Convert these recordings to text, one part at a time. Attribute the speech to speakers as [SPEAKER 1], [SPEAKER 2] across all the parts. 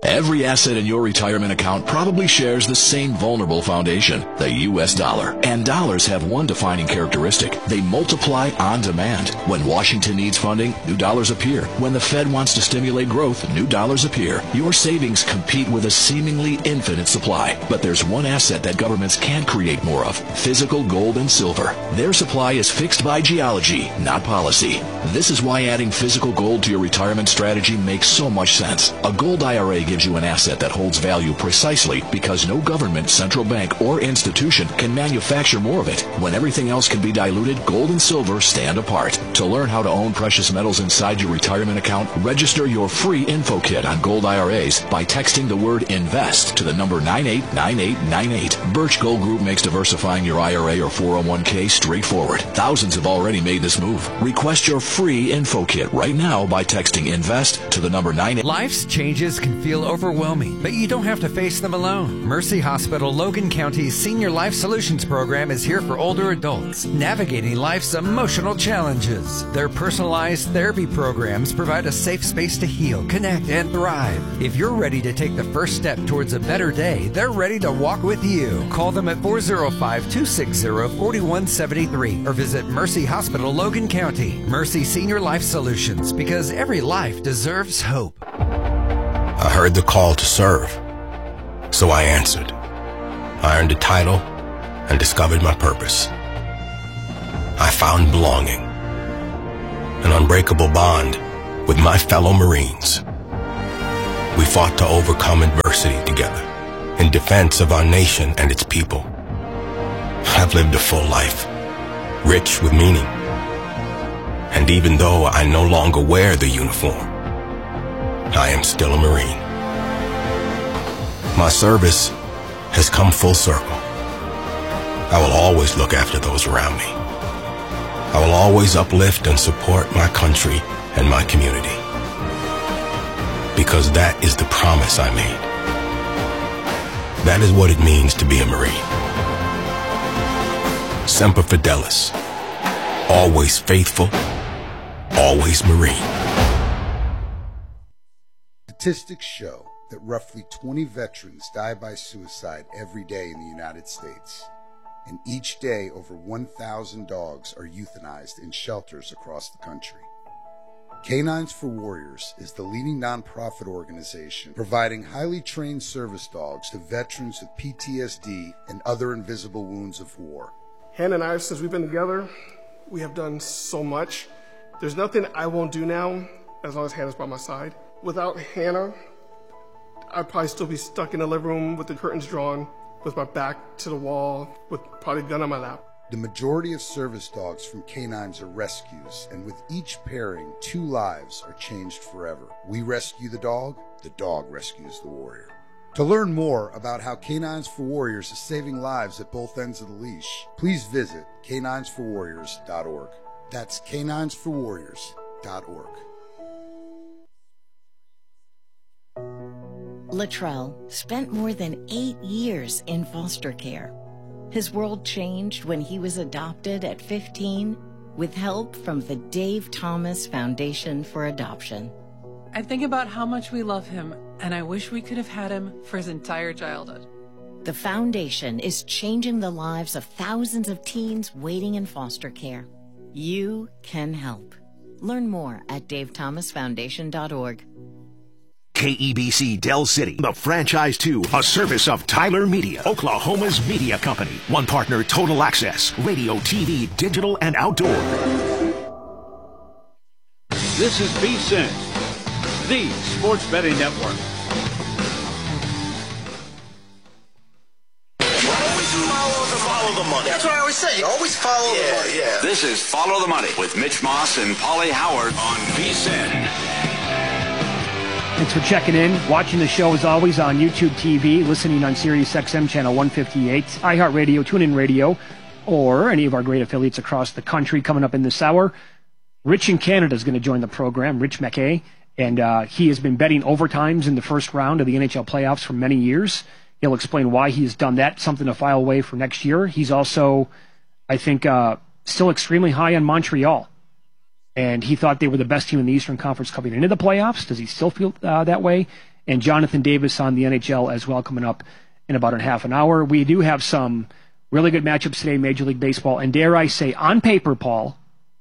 [SPEAKER 1] Every asset in your retirement account probably shares the same vulnerable foundation, the U.S. dollar. And dollars have one defining characteristic. They multiply on demand. When Washington needs funding, new dollars appear. When the Fed wants to stimulate growth, new dollars appear. Your savings compete with a seemingly infinite supply. But there's one asset that governments can't create more of: physical gold and silver. Their supply is fixed by geology, not policy. This is why adding physical gold to your retirement strategy makes so much sense. A gold IRA gives you an asset that holds value precisely because no government, central bank, or institution can manufacture more of it. When everything else can be diluted, gold and silver stand apart. To learn how to own precious metals inside your retirement account, register your free info kit on gold IRAs by texting the word INVEST to the number 989898. Birch Gold Group makes diversifying your IRA or 401k straightforward. Thousands have already made this move. Request your free info kit right now by texting INVEST to the number 98.
[SPEAKER 2] Life's changes can feel overwhelming, but you don't have to face them alone. Mercy Hospital Logan County's Senior Life Solutions Program is here for older adults navigating life's emotional challenges. Their personalized therapy programs provide a safe space to heal, connect, and thrive. If you're ready to take the first step towards a better day, they're ready to walk with you. Call them at 405-260-4173 or visit Mercy Hospital Logan County. Mercy Senior Life Solutions, because every life deserves hope.
[SPEAKER 3] I heard the call to serve, so I answered. I earned a title and discovered my purpose. I found belonging, an unbreakable bond with my fellow Marines. We fought to overcome adversity together in defense of our nation and its people. I've lived a full life, rich with meaning. And even though I no longer wear the uniform, I am still a Marine. My service has come full circle. I will always look after those around me. I will always uplift and support my country and my community. Because that is the promise I made. That is what it means to be a Marine. Semper Fidelis. Always faithful, always Marine.
[SPEAKER 4] Statistics show that roughly 20 veterans die by suicide every day in the United States. And each day, over 1,000 dogs are euthanized in shelters across the country. Canines for Warriors is the leading nonprofit organization providing highly trained service dogs to veterans with PTSD and other invisible wounds of war.
[SPEAKER 5] Hannah and I, since we've been together, we have done so much. There's nothing I won't do now as long as Hannah's by my side. Without Hannah, I'd probably still be stuck in the living room with the curtains drawn, with my back to the wall, with probably a gun on my lap.
[SPEAKER 4] The majority of service dogs from canines are rescues, and with each pairing, 2 lives are changed forever. We rescue the dog rescues the warrior. To learn more about how Canines for Warriors is saving lives at both ends of the leash, please visit caninesforwarriors.org. That's caninesforwarriors.org.
[SPEAKER 6] Latrell spent more than 8 years in foster care. His world changed when he was adopted at 15 with help from the Dave Thomas Foundation for Adoption.
[SPEAKER 7] I think about how much we love him, and I wish we could have had him for his entire childhood.
[SPEAKER 6] The foundation is changing the lives of thousands of teens waiting in foster care. You can help. Learn more at davethomasfoundation.org.
[SPEAKER 8] KEBC Del City, the Franchise 2, a service of Tyler Media, Oklahoma's media company. One partner, Total Access, radio, TV, digital, and outdoor.
[SPEAKER 9] This is VSiN, the sports betting network.
[SPEAKER 10] Follow the money. That's what I always say. You always follow the money. Yeah.
[SPEAKER 11] This is Follow the Money with Mitch Moss and Paulie Howard on VSiN.
[SPEAKER 12] Thanks for checking in. Watching the show as always on YouTube TV, listening on Sirius XM channel 158, iHeartRadio, TuneIn Radio, or any of our great affiliates across the country. Coming up in this hour, Rich in Canada is going to join the program, Rich McKay, and he has been betting overtimes in the first round of the NHL playoffs for many years. He'll explain why he's done that, something to file away for next year. He's also, I think, still extremely high on Montreal. And he thought they were the best team in the Eastern Conference coming into the playoffs. Does he still feel that way? and Jonathan Davis on the NHL as well coming up in about a half an hour. We do have some really good matchups today in Major League Baseball, and dare I say, on paper, Paul,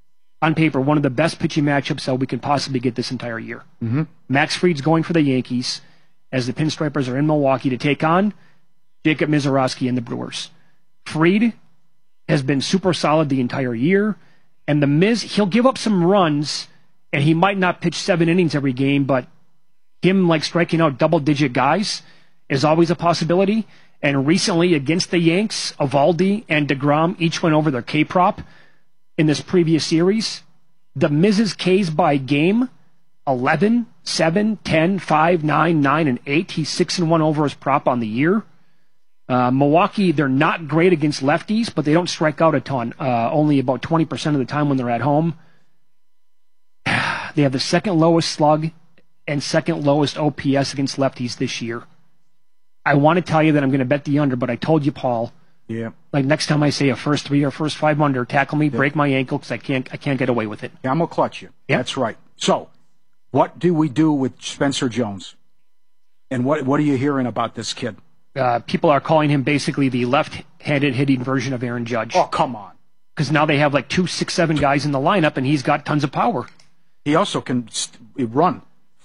[SPEAKER 12] one of the best pitching matchups that we could possibly get this entire year.
[SPEAKER 13] Mm-hmm.
[SPEAKER 12] Max Fried's going for the Yankees as the Pinstripers are in Milwaukee to take on Jacob Misiorowski and the Brewers. Fried has been super solid the entire year, and the Miz, he'll give up some runs, and he might not pitch 7 innings every game, but him like striking out double-digit guys is always a possibility. And recently against the Yanks, Eovaldi and DeGrom each went over their K-prop in this previous series. The Miz's Ks by game, 11, 7, 10, 5, 9, 9, and 8. He's 6-1 over his prop on the year. Milwaukee, they're not great against lefties, but they don't strike out a ton, only about 20% of the time when they're at home. They have the second lowest slug and second lowest OPS against lefties this year. I want to tell you that I'm going to bet the under, but I told you, Paul.
[SPEAKER 13] Yeah.
[SPEAKER 12] Like next time I say a first 3 or first 5 under, tackle me, break my ankle because I can't get away with it.
[SPEAKER 13] Yeah, I'm gonna clutch you.
[SPEAKER 12] Yeah.
[SPEAKER 13] That's right. So, what do we do with Spencer Jones? And what are you hearing about this kid?
[SPEAKER 12] People are calling him basically the left-handed hitting version of Aaron Judge.
[SPEAKER 13] Oh, come on.
[SPEAKER 12] Because now they have like 2 6'7" guys in the lineup, and he's got tons of power.
[SPEAKER 13] He also can run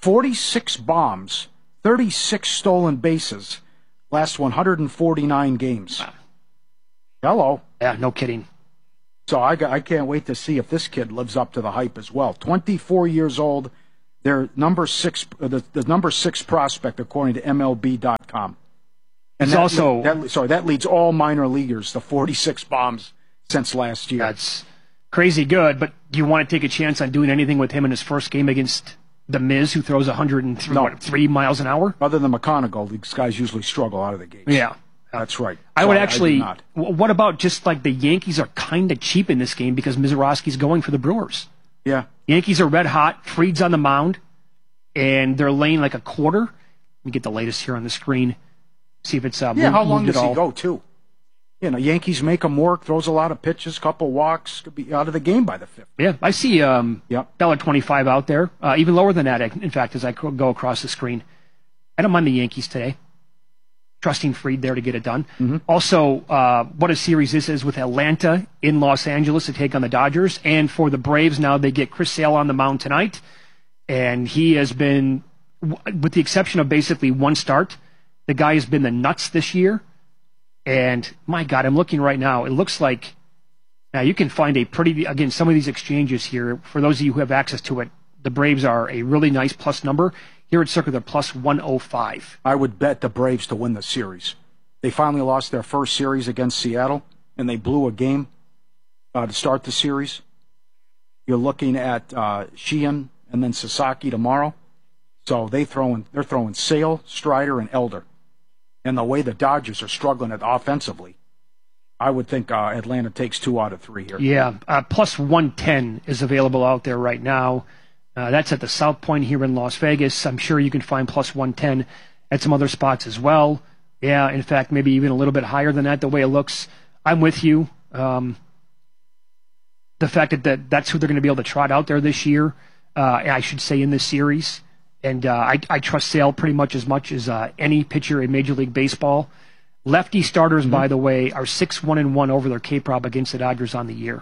[SPEAKER 13] 46 bombs, 36 stolen bases, last 149 games.
[SPEAKER 12] Wow.
[SPEAKER 13] Hello.
[SPEAKER 12] Yeah, no kidding.
[SPEAKER 13] So I can't wait to see if this kid lives up to the hype as well. 24 years old. They're number 6, the number 6 prospect according to MLB.com. And that leads all minor leaguers to 46 bombs since last year.
[SPEAKER 12] That's crazy good, but do you want to take a chance on doing anything with him in his first game against the Miz, who throws 103 miles an hour?
[SPEAKER 13] Other than McConaughey, these guys usually struggle out of the gates.
[SPEAKER 12] Yeah.
[SPEAKER 13] That's right.
[SPEAKER 12] I would actually. What about just like the Yankees are kind of cheap in this game because Misiorowski's going for the Brewers?
[SPEAKER 13] Yeah.
[SPEAKER 12] Yankees are red hot. Fried's on the mound, and they're laying like a quarter. Let me get the latest here on the screen. See if it's
[SPEAKER 13] how long does he go too? You know, Yankees make him work, throws a lot of pitches, couple walks, could be out of the game by the 5th.
[SPEAKER 12] Yeah, I see $1.25 out there, even lower than that, in fact, as I go across the screen. I don't mind the Yankees today. Trusting Fried there to get it done.
[SPEAKER 13] Mm-hmm.
[SPEAKER 12] Also, what a series this is with Atlanta in Los Angeles to take on the Dodgers. And for the Braves, now they get Chris Sale on the mound tonight. And he has been, with the exception of basically one start, the guy has been the nuts this year. And my God, I'm looking right now. It looks like now you can find again, some of these exchanges here. For those of you who have access to it, the Braves are a really nice plus number. Here at Circa, they're plus 105.
[SPEAKER 13] I would bet the Braves to win the series. They finally lost their first series against Seattle, and they blew a game to start the series. You're looking at Sheehan and then Sasaki tomorrow. So they're throwing Sale, Strider, and Elder. And the way the Dodgers are struggling offensively, I would think Atlanta takes 2 out of 3 here.
[SPEAKER 12] Yeah, plus 110 is available out there right now. That's at the South Point here in Las Vegas. I'm sure you can find plus 110 at some other spots as well. Yeah, in fact, maybe even a little bit higher than that, the way it looks. I'm with you. The fact that that's who they're going to be able to trot out there this year, I should say in this series. And I trust Sale pretty much as any pitcher in Major League Baseball. Lefty starters, by the way, are 6-1-1 over their K-prop against the Dodgers on the year.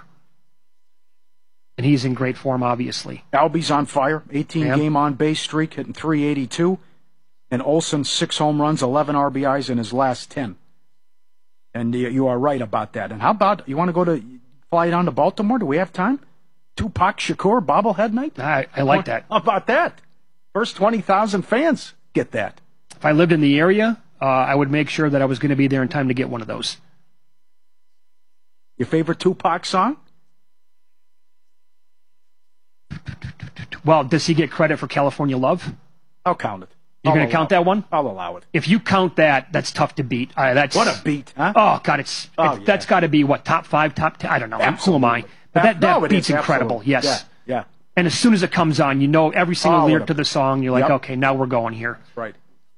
[SPEAKER 12] And he's in great form, obviously.
[SPEAKER 13] Albie's on fire. 18-game on-base streak, hitting .382. And Olsen, 6 home runs, 11 RBIs in his last 10. And you are right about that. And how about, you want to fly down to Baltimore? Do we have time? Tupac Shakur, bobblehead night?
[SPEAKER 12] I like that.
[SPEAKER 13] How about that? First 20,000 fans get that.
[SPEAKER 12] If I lived in the area, I would make sure that I was going to be there in time to get one of those.
[SPEAKER 13] Your favorite Tupac song?
[SPEAKER 12] Well, does he get credit for California Love?
[SPEAKER 13] I'll count it.
[SPEAKER 12] You're going to count that one?
[SPEAKER 13] I'll allow it.
[SPEAKER 12] If you count that, that's tough to beat.
[SPEAKER 13] What a beat, huh?
[SPEAKER 12] Oh, God, that's got to be, what, top 5, top 10? I don't know. Absolutely. Who am I? But that beat's incredible, yes.
[SPEAKER 13] Yeah.
[SPEAKER 12] And as soon as it comes on, you know every single lyric to the song. You're like, okay, now we're going here.
[SPEAKER 13] Right.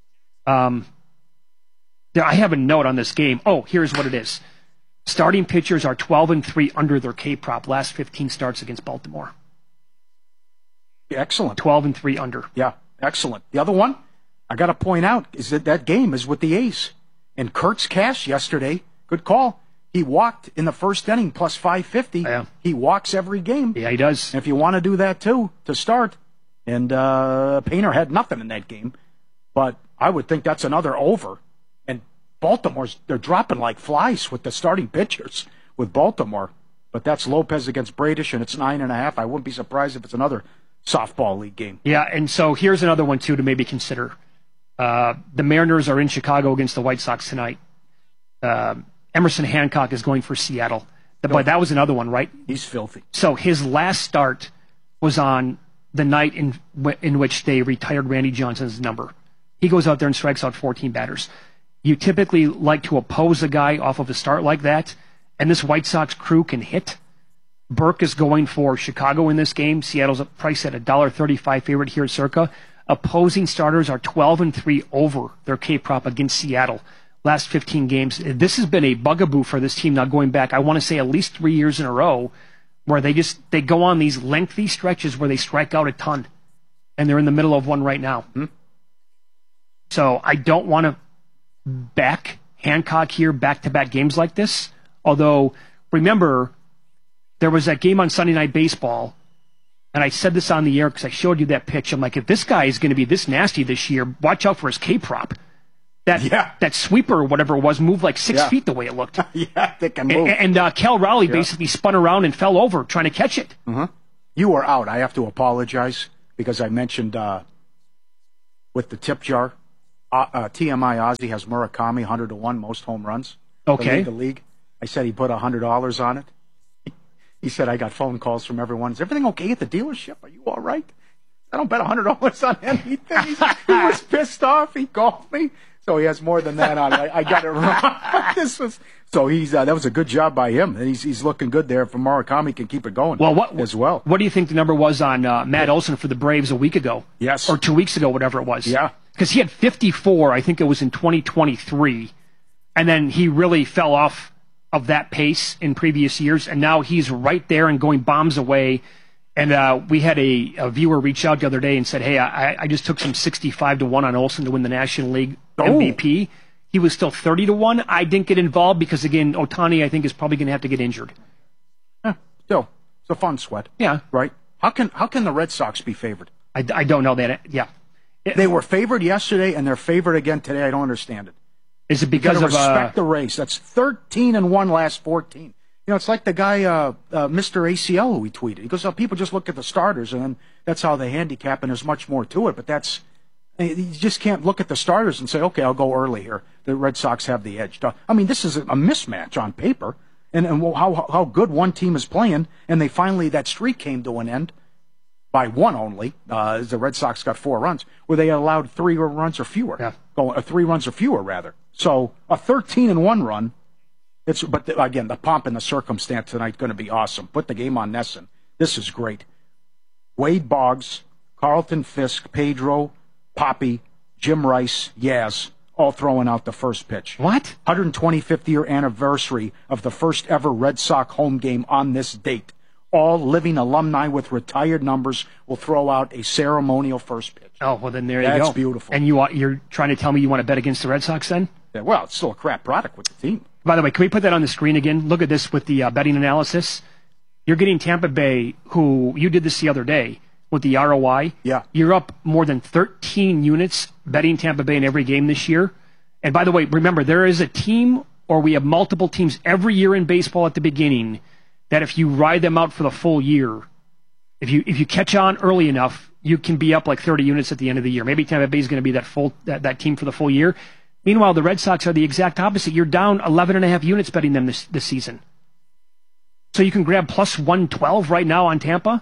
[SPEAKER 12] I have a note on this game. Oh, here's what it is. Starting pitchers are 12-3 under their K-prop last 15 starts against Baltimore.
[SPEAKER 13] Excellent.
[SPEAKER 12] 12-3 under.
[SPEAKER 13] Yeah, excellent. The other one, I got to point out is that game is with the A's. And Kurt's cash yesterday, good call. He walked in the first inning plus 550.
[SPEAKER 12] Yeah.
[SPEAKER 13] He walks every game.
[SPEAKER 12] Yeah, he does.
[SPEAKER 13] And if you want to do that too, to start. And Painter had nothing in that game. But I would think that's another over. And Baltimore's, they're dropping like flies with the starting pitchers with Baltimore. But that's Lopez against Bradish, and it's 9.5. I wouldn't be surprised if it's another softball league game.
[SPEAKER 12] Yeah, and so here's another one, too, to maybe consider. The Mariners are in Chicago against the White Sox tonight. Emerson Hancock is going for Seattle. But that was another one, right?
[SPEAKER 13] He's filthy.
[SPEAKER 12] So his last start was on the night in which they retired Randy Johnson's number. He goes out there and strikes out 14 batters. You typically like to oppose a guy off of a start like that, and this White Sox crew can hit. Burke is going for Chicago in this game. Seattle's priced at $1.35 favorite here at Circa. Opposing starters are 12-3 over their K-prop against Seattle. Last 15 games. This has been a bugaboo for this team now going back, I want to say, at least 3 years in a row, where they go on these lengthy stretches where they strike out a ton. And they're in the middle of one right now. So I don't want to back Hancock here back-to-back games like this. Although, remember, there was that game on Sunday Night Baseball, and I said this on the air because I showed you that pitch. I'm like, if this guy is going to be this nasty this year, watch out for his K-prop. That sweeper or whatever it was moved like 6 feet the way it looked.
[SPEAKER 13] They can move.
[SPEAKER 12] And Cal Raleigh basically spun around and fell over trying to catch it.
[SPEAKER 13] You were out. I have to apologize because I mentioned with the tip jar, TMI Ozzy has Murakami 100-1 most home runs.
[SPEAKER 12] Okay.
[SPEAKER 13] The league. I said he put $100 on it. He said, I got phone calls from everyone. Is everything okay at the dealership? Are you all right? I don't bet $100 on anything. He was pissed off. He called me. So he has more than that on it. I got it wrong. That was a good job by him. And he's looking good there. For Murakami can keep it going.
[SPEAKER 12] Well, what do you think the number was on Matt Olson for the Braves a week ago?
[SPEAKER 13] Yes.
[SPEAKER 12] Or 2 weeks ago, whatever it was.
[SPEAKER 13] Yeah.
[SPEAKER 12] Because he had 54, I think it was in 2023. And then he really fell off of that pace in previous years. And now he's right there and going bombs away. And we had a viewer reach out the other day and said, hey, I just took some 65-1 on Olson to win the National League MVP. He was still 30-1. I didn't get involved because, again, Ohtani, I think, is probably going to have to get injured.
[SPEAKER 13] Still, it's a fun sweat.
[SPEAKER 12] Yeah.
[SPEAKER 13] Right? How can the Red Sox be favored?
[SPEAKER 12] I don't know that. Yeah.
[SPEAKER 13] They were favored yesterday, and they're favored again today. I don't understand it.
[SPEAKER 12] Is it because
[SPEAKER 13] you
[SPEAKER 12] of
[SPEAKER 13] respect the race? That's 13-1 last 14. You know, it's like the guy, Mr. ACL, who we tweeted. He goes, people just look at the starters, and then that's how they handicap, and there's much more to it. But you just can't look at the starters and say, okay, I'll go early here. The Red Sox have the edge. I mean, this is a mismatch on paper, and how good one team is playing, and that streak came to an end by one only. The Red Sox got 4 runs, where they allowed 3 runs or fewer.
[SPEAKER 12] Yeah.
[SPEAKER 13] 3 runs or fewer, rather. So a 13-1 run. But again, the pomp and the circumstance tonight is going to be awesome. Put the game on Nesson. This is great. Wade Boggs, Carlton Fisk, Pedro, Poppy, Jim Rice, Yaz, all throwing out the first pitch.
[SPEAKER 12] What?
[SPEAKER 13] 125th year anniversary of the first ever Red Sox home game on this date. All living alumni with retired numbers will throw out a ceremonial first pitch.
[SPEAKER 12] Oh, well, then there you go.
[SPEAKER 13] That's beautiful.
[SPEAKER 12] And you're trying to tell me you want to bet against the Red Sox then?
[SPEAKER 13] Yeah, well, it's still a crap product with the team.
[SPEAKER 12] By the way, can we put that on the screen again? Look at this with the betting analysis. You're getting Tampa Bay, who you did this the other day with the ROI.
[SPEAKER 13] Yeah.
[SPEAKER 12] You're up more than 13 units betting Tampa Bay in every game this year. And by the way, remember, there is a team, or we have multiple teams every year in baseball at the beginning, that if you ride them out for the full year, if you catch on early enough, you can be up like 30 units at the end of the year. Maybe Tampa Bay is going to be that team for the full year. Meanwhile, the Red Sox are the exact opposite. You're down 11.5 units betting them this season. So you can grab plus 112 right now on Tampa,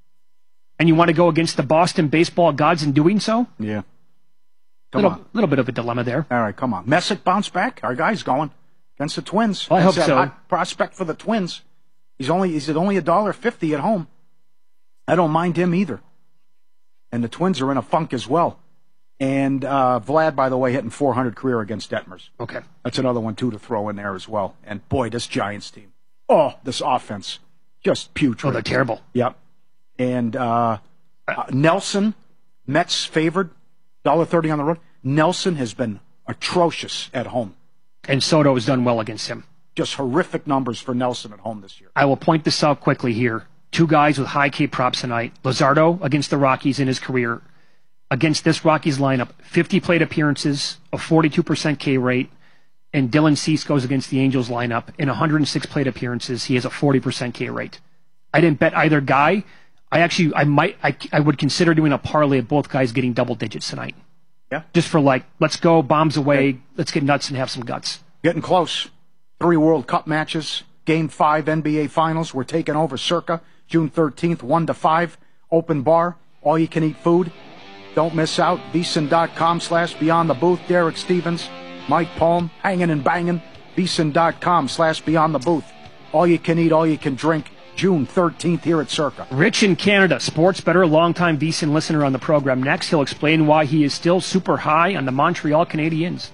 [SPEAKER 12] and you want to go against the Boston baseball gods in doing so?
[SPEAKER 13] Yeah.
[SPEAKER 12] Little bit of a dilemma there.
[SPEAKER 13] All right, come on. Messick bounced back. Our guy's going against the Twins.
[SPEAKER 12] Well, I hope so.
[SPEAKER 13] Hot prospect for the Twins. He's only $1.50 at home. I don't mind him either. And the Twins are in a funk as well. And Vlad, by the way, hitting 400 career against Detmers.
[SPEAKER 12] Okay.
[SPEAKER 13] That's another one, too, to throw in there as well. And, boy, this Giants team. Oh, this offense. Just putrid.
[SPEAKER 12] Oh, they're terrible.
[SPEAKER 13] Yep. And Nelson, Mets favored, $1.30 on the road. Nelson has been atrocious at home.
[SPEAKER 12] And Soto has done well against him.
[SPEAKER 13] Just horrific numbers for Nelson at home this year.
[SPEAKER 12] I will point this out quickly here. Two guys with high K props tonight. Luzardo against the Rockies in his career. Against this Rockies lineup, 50 plate appearances, a 42% K rate. And Dylan Cease goes against the Angels lineup. In 106 plate appearances, he has a 40% K rate. I didn't bet either guy. I would consider doing a parlay of both guys getting double digits tonight.
[SPEAKER 13] Yeah.
[SPEAKER 12] Just for let's go, bombs away, let's get nuts and have some guts.
[SPEAKER 13] Getting close. 3 World Cup matches. Game 5 NBA Finals. We're taking over Circa June 13th, 1-5. Open bar. All you can eat food. Don't miss out. VSiN.com/Beyond the Booth. Derek Stevens, Mike Palm, hanging and banging. VSiN.com/Beyond the Booth. All you can eat, all you can drink. June 13th here at Circa.
[SPEAKER 12] Rich in Canada, sports bettor, longtime VSiN listener on the program. Next, he'll explain why he is still super high on the Montreal Canadiens.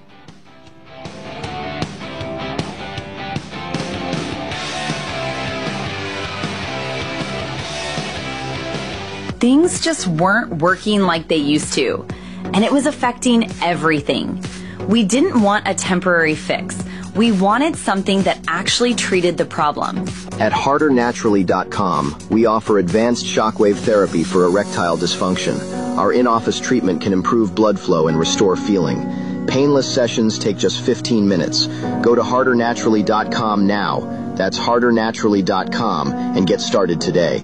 [SPEAKER 14] Things just weren't working like they used to, and it was affecting everything. We didn't want a temporary fix. We wanted something that actually treated the problem.
[SPEAKER 15] At HarderNaturally.com, we offer advanced shockwave therapy for erectile dysfunction. Our in-office treatment can improve blood flow and restore feeling. Painless sessions take just 15 minutes. Go to HarderNaturally.com now. That's HarderNaturally.com and get started today.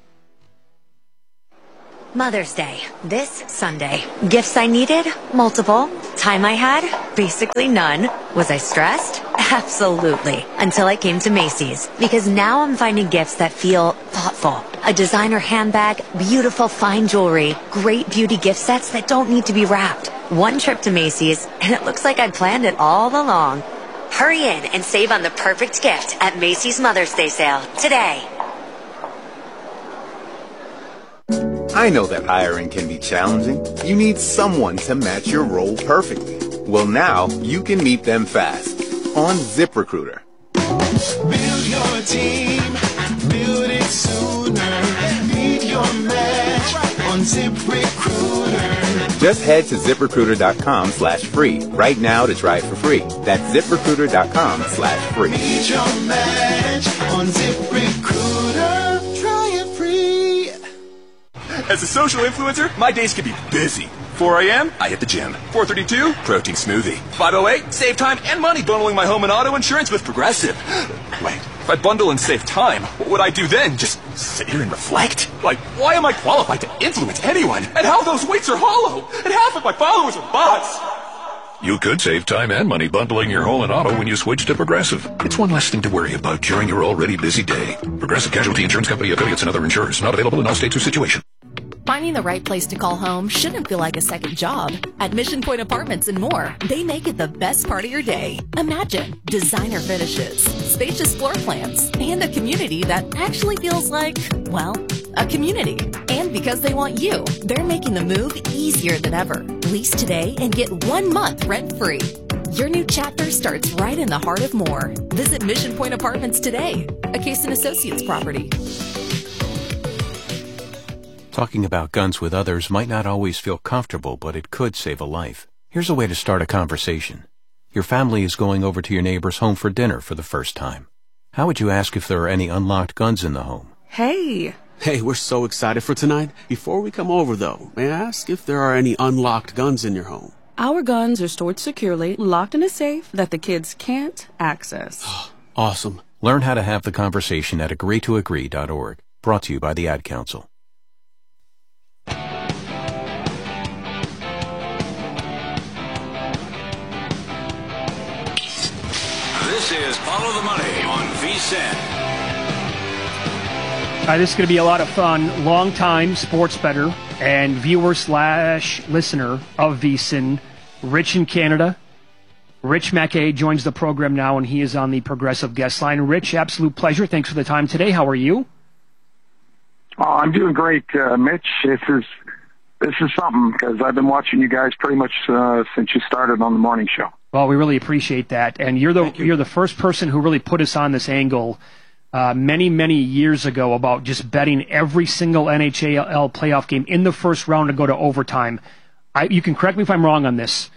[SPEAKER 16] Mother's Day, this Sunday. Gifts I needed? Multiple. Time I had? Basically none. Was I stressed? Absolutely. Until I came to Macy's. Because now I'm finding gifts that feel thoughtful. A designer handbag, beautiful fine jewelry, great beauty gift sets that don't need to be wrapped. One trip to Macy's, and it looks like I planned it all along. Hurry in and save on the perfect gift at Macy's Mother's Day sale today.
[SPEAKER 17] I know that hiring can be challenging. You need someone to match your role perfectly. Well, now you can meet them fast on ZipRecruiter.
[SPEAKER 18] Build your team, build it sooner. Meet your match on ZipRecruiter.
[SPEAKER 17] Just head to ZipRecruiter.com/free right now to try it for free. That's ZipRecruiter.com/free.
[SPEAKER 18] Meet your match on ZipRecruiter. Try it free.
[SPEAKER 19] As a social influencer, my days can be busy. 4 a.m., I hit the gym. 4:32, protein smoothie. 5:08, save time and money bundling my home and auto insurance with Progressive. Wait, if I bundle and save time, what would I do then? Just sit here and reflect? Like, why am I qualified to influence anyone? And how those weights are hollow? And half of my followers are bots.
[SPEAKER 1] You could save time and money bundling your home and auto when you switch to Progressive. It's one less thing to worry about during your already busy day. Progressive Casualty Insurance Company, affiliates, and other insurers. Not available in all states or situations.
[SPEAKER 20] Finding the right place to call home shouldn't feel like a second job. At Mission Point Apartments and more, they make it the best part of your day. Imagine designer finishes, spacious floor plans, and a community that actually feels like, well, a community. And because they want you, they're making the move easier than ever. Lease today and get 1 month rent-free. Your new chapter starts right in the heart of Moore. Visit Mission Point Apartments today, a Case & Associates property.
[SPEAKER 21] Talking about guns with others might not always feel comfortable, but it could save a life. Here's a way to start a conversation. Your family is going over to your neighbor's home for dinner for the first time. How would you ask if there are any unlocked guns in the home?
[SPEAKER 22] Hey, we're so excited for tonight. Before we come over, though, may I ask if there are any unlocked guns in your home?
[SPEAKER 23] Our guns are stored securely, locked in a safe that the kids can't access.
[SPEAKER 22] Awesome.
[SPEAKER 21] Learn how to have the conversation at agreetoagree.org. Brought to you by the Ad Council.
[SPEAKER 11] This is Follow the Money on VSiN.
[SPEAKER 12] This is going to be a lot of fun. Longtime sports bettor and viewer/listener of VSiN, Rich in Canada. Rich Mackay joins the program now, and he is on the Progressive guest line. Rich, absolute pleasure. Thanks for the time today. How are you?
[SPEAKER 24] Oh, I'm doing great, Mitch. This is something, because I've been watching you guys pretty much since you started on the morning show.
[SPEAKER 12] Well, we really appreciate that. And you're the first person who really put us on this angle many, many years ago about just betting every single NHL playoff game in the first round to go to overtime. You can correct me if I'm wrong on this.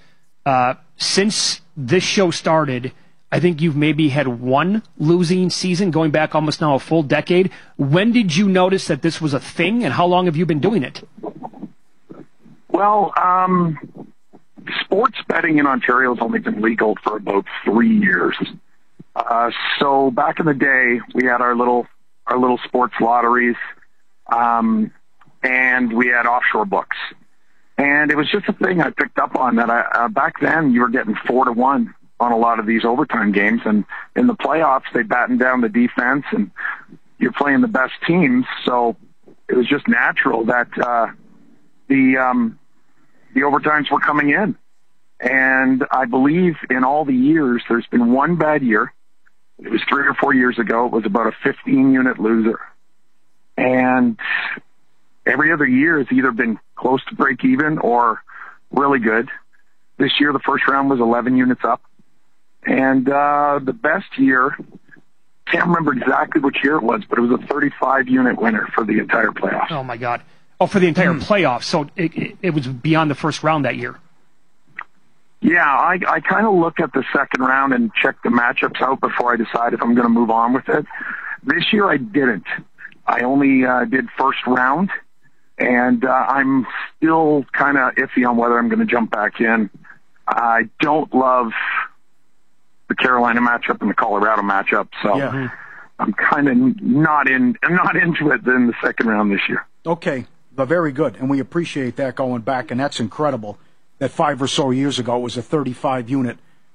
[SPEAKER 12] Since this show started, I think you've maybe had one losing season, going back almost now a full decade. When did you notice that this was a thing, and how long have you been doing it?
[SPEAKER 24] Well, sports betting in Ontario has only been legal for about 3 years. So back in the day, we had our little sports lotteries, and we had offshore books. And it was just a thing I picked up on that back then you were getting 4-1 on a lot of these overtime games. And in the playoffs, they battened down the defense and you're playing the best teams. So it was just natural that, the overtimes were coming in. And I believe in all the years, there's been one bad year. It was 3 or 4 years ago. It was about a 15-unit loser. And every other year has either been close to break even or really good. This year, the first round was 11 units up. And the best year, can't remember exactly which year it was, but it was a 35-unit winner for the entire playoffs.
[SPEAKER 12] Oh, my God. Oh, for the entire playoffs. So it was beyond the first round that year.
[SPEAKER 24] Yeah, I kind of look at the second round and check the matchups out before I decide if I'm going to move on with it. This year I didn't. I only did first round, and I'm still kind of iffy on whether I'm going to jump back in. I don't love the Carolina matchup and the Colorado matchup, so I'm kind of not into it in the second round this year.
[SPEAKER 13] Okay, but very good, and we appreciate that going back, and that's incredible that 5 or so years ago it was a 35-unit